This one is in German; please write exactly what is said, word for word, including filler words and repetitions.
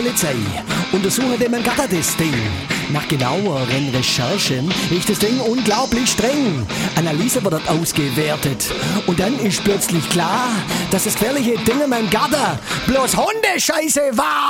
Polizei untersuche dem Gatter das Ding. Nach genaueren Recherchen ist das Ding unglaublich streng. Analyse wird dort ausgewertet. Und dann ist plötzlich klar, dass das gefährliche Ding in meinem Gatter bloß Hundescheiße war.